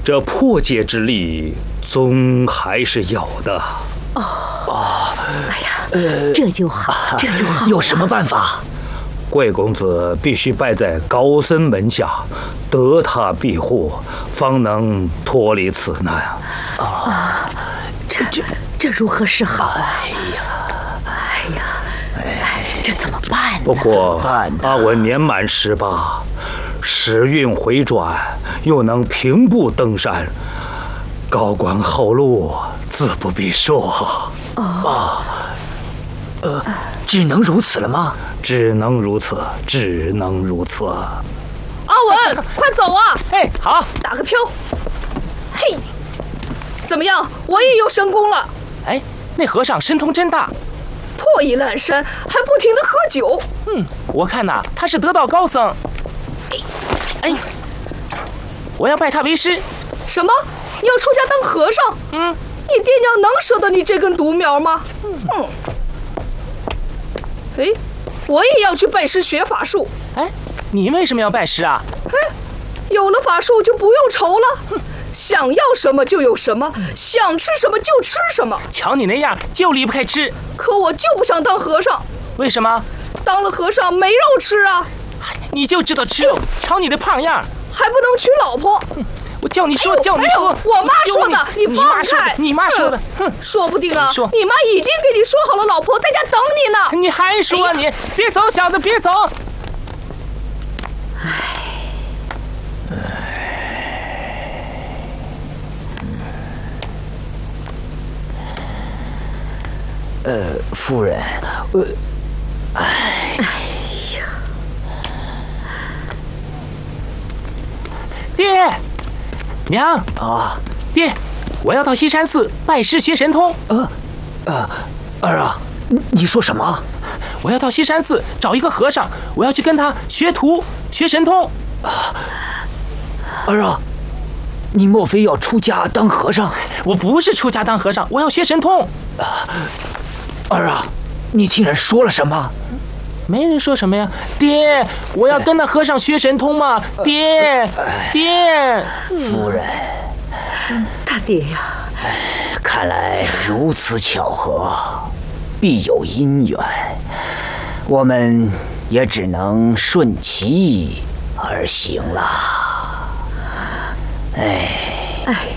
这破解之力总还是有的。 哎呀，这就好，这就好。 有什么办法？ 贵公子必须拜在高僧门下，得他庇护，方能脱离此难。 这如何是好啊？这怎么办呢？ 不过阿文年满18，时运回转，又能平步登山，高官厚禄自不必说。 只能如此了吗？ 只能如此，只能如此。 阿文，快走啊！ 哎，好， 打个飘。嘿，怎么样？我也有神功了。 哎，那和尚神通真大， 破衣烂衫，还不停地喝酒。 我看呐，他是得道高僧。哎，我要拜他为师。 什么？你要出家当和尚？你爹娘能舍得你这根独苗吗？哎，我也要去拜师学法术。 哎，你为什么要拜师啊？ 有了法术就不用愁了。想要什么就有什么，想吃什么就吃什么。 瞧你那样，就离不开吃。 可我就不想当和尚。 为什么？ 当了和尚没肉吃啊！ 你就知道吃肉，瞧你的胖样， 还不能娶老婆。 我叫你说，叫你说， 我妈说的，你放开！ 你妈说的， 说不定啊，你妈已经给你说好了，老婆在家等你呢。 你还说你？别走，小子，别走！ 夫人， 爹，娘啊， 爹，我要到西山寺拜师学神通。 儿啊，你说什么？ 我要到西山寺找一个和尚，我要去跟他学徒学神通。 儿啊，你莫非要出家当和尚？ 我不是出家当和尚，我要学神通。 儿啊，你听人说了什么？ 没人说什么呀，爹，我要跟那和尚学神通嘛，爹。 夫人， 大爹呀， 看来如此巧合，必有因缘，我们也只能顺其意而行了。哎。